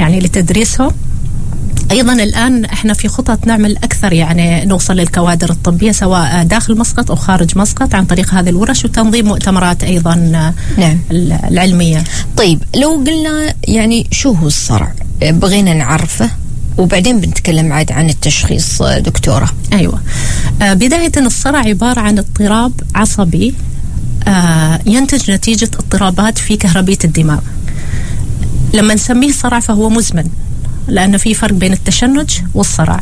يعني لتدريسهم. أيضا الآن إحنا في خطط نعمل أكثر، يعني نوصل للكوادر الطبية سواء داخل مسقط أو خارج مسقط عن طريق هذه الورش وتنظيم مؤتمرات أيضا. نعم. العلمية. طيب لو قلنا يعني شو هو الصرع بغينا نعرفه وبعدين بنتكلم عاد عن التشخيص دكتورة. أيوة. بداية الصرع عبارة عن اضطراب عصبي ينتج نتيجة اضطرابات في كهربية الدماغ. لما نسميه صرع فهو مزمن، لأن في فرق بين التشنج والصرع.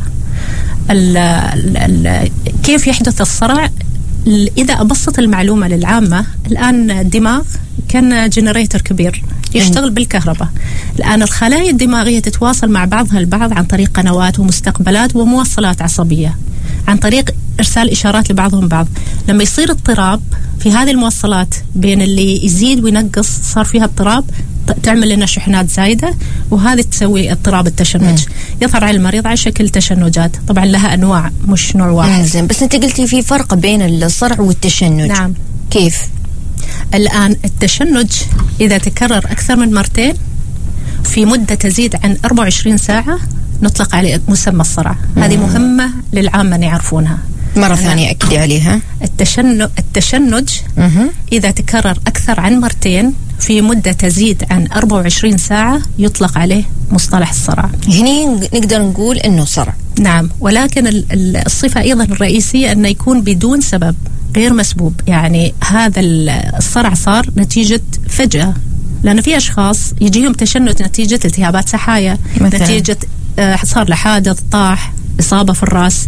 كيف يحدث الصرع؟ إذا أبسط المعلومة للعامة، الآن الدماغ كان جنريتر كبير يشتغل بالكهرباء. الآن الخلايا الدماغية تتواصل مع بعضها البعض عن طريق قنوات ومستقبلات وموصلات عصبية، عن طريق إرسال إشارات لبعضهم بعض. لما يصير اضطراب في هذه الموصلات بين اللي يزيد وينقص، صار فيها اضطراب، تعمل لنا شحنات زايدة، وهذه تسوي اضطراب التشنج. يظهر على المريض على شكل تشنجات، طبعا لها أنواع مش نوع واحد. زين، بس أنت قلتي في فرق بين الصرع والتشنج. نعم. كيف؟ الآن التشنج إذا تكرر أكثر من مرتين في مدة تزيد عن 24 ساعة نطلق عليه مسمى الصرع. هذه مهمة للعامة أن يعرفونها. مرة ثانية أكدي عليها. التشنج إذا تكرر أكثر عن مرتين في مدة تزيد عن 24 ساعة يطلق عليه مصطلح الصرع. هني نقدر نقول إنه صرع. نعم، ولكن الصفة أيضا الرئيسية أنه يكون بدون سبب غير مسبوب. يعني هذا الصرع صار نتيجة فجأة، لأن في أشخاص يجيهم تشنج نتيجة التهابات سحايا، نتيجة صار له حادث، طاح، إصابة في الرأس،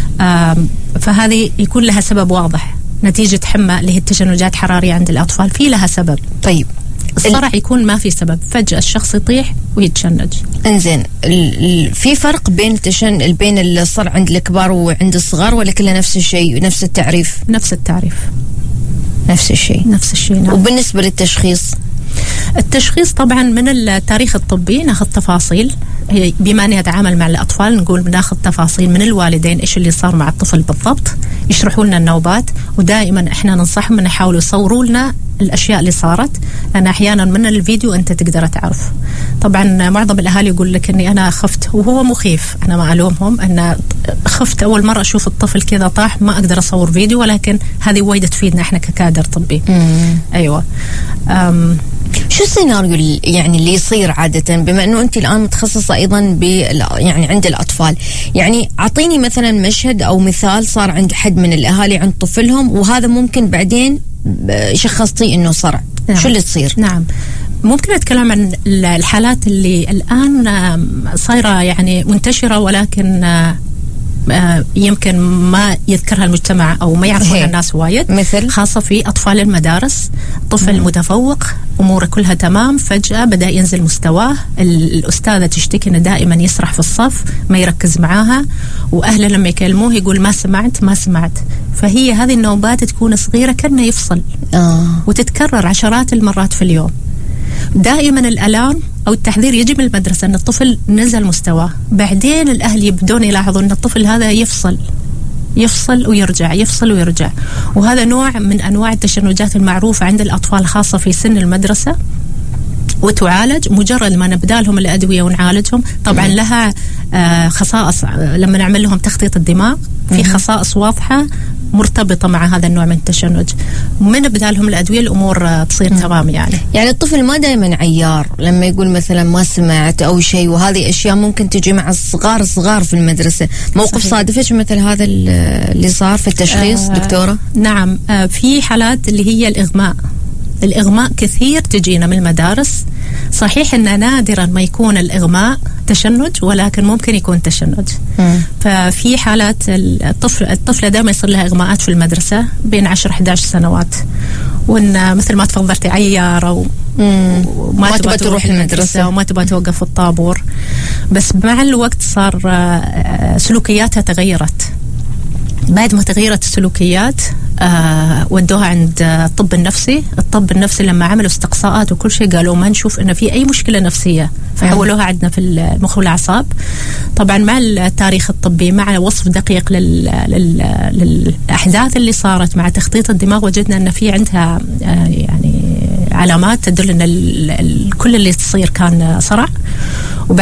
فهذه يكون لها سبب واضح. نتيجة حمى اللي هي التشنجات حرارية عند الأطفال في لها سبب. طيب الصرع يكون ما في سبب، فجأة الشخص يطيح ويتشنج. انزين، في فرق بين بين الصرع عند الكبار وعند الصغار، ولا كله نفس الشيء نفس التعريف؟ نفس التعريف، نفس الشيء. نعم. وبالنسبة للتشخيص؟ التشخيص طبعا من التاريخ الطبي ناخذ تفاصيل، بما أني أتعامل مع الأطفال نقول بناخذ تفاصيل من الوالدين إيش اللي صار مع الطفل بالضبط، يشرحوا لنا النوبات، ودائما إحنا ننصحهم أن يحاولوا يصوروا لنا الأشياء اللي صارت، لأن أحيانا من الفيديو أنت تقدر تعرف. طبعا معظم الأهالي يقول لك أني أنا خفت، وهو مخيف. أنا ما ألومهم، أنا خفت أول مرة أشوف الطفل كذا طاح، ما أقدر أصور فيديو، ولكن هذه وايد تفيدنا إحنا ككادر طبي. أيوة. شو السيناريو يعني اللي يصير عادة، بما أنه أنت الآن متخصصة أيضا يعني عند الأطفال؟ يعني أعطيني مثلا مشهد أو مثال صار عند حد من الأهالي عند طفلهم، وهذا ممكن بعدين شخصتي إنه صرع. نعم. شو اللي تصير؟ نعم، ممكن أتكلم عن الحالات اللي الآن صايرة يعني منتشرة، ولكن يمكن ما يذكرها المجتمع أو ما يعرفونها الناس وايد. مثل؟ خاصة في أطفال المدارس، طفل متفوق أموره كلها تمام، فجأة بدأ ينزل مستواه، الأستاذة تشتكي إنه دائما يسرح في الصف، ما يركز معاها، وأهله لما يكلموه يقول ما سمعت. فهي هذه النوبات تكون صغيرة كأنه يفصل وتتكرر عشرات المرات في اليوم. دائما الألارم أو التحذير يجي من المدرسة أن الطفل نزل مستواه، بعدين الأهل يبدون يلاحظوا أن الطفل هذا يفصل ويرجع، وهذا نوع من أنواع التشنجات المعروفة عند الأطفال خاصة في سن المدرسة، وتعالج مجرد ما نبدأ لهم الأدوية ونعالجهم. طبعا لها خصائص، لما نعمل لهم تخطيط الدماغ في خصائص واضحة مرتبطة مع هذا النوع من التشنج، ومن نبدأ لهم الأدوية الأمور تصير تمام. يعني الطفل ما دائما عيار لما يقول مثلا ما سمعت أو شيء، وهذه أشياء ممكن تجي مع الصغار في المدرسة. موقف صحيح. صادفش مثل هذا اللي صار في التشخيص دكتورة؟ نعم، في حالات اللي هي الإغماء كثير تجينا من المدارس. صحيح أن نادرا ما يكون الإغماء تشنج، ولكن ممكن يكون تشنج. ففي حالات الطفلة دائما يصير لها إغماءات في المدرسة بين 10-11 سنوات، وإن مثل ما تفضلتي عيارة وما تبغى تروح المدرسة وما تبغى توقف في الطابور. بس مع الوقت صار سلوكياتها تغيرت. بعد ما تغيرت السلوكيات ودوها عند الطب النفسي لما عملوا استقصاءات وكل شيء قالوا ما نشوف إنه في أي مشكلة نفسية، فحولوها عندنا في المخ والأعصاب. طبعا مع التاريخ الطبي، مع وصف دقيق للأحداث اللي صارت مع تخطيط الدماغ، وجدنا أن في عندها يعني علامات تدل أن كل اللي تصير كان صرع.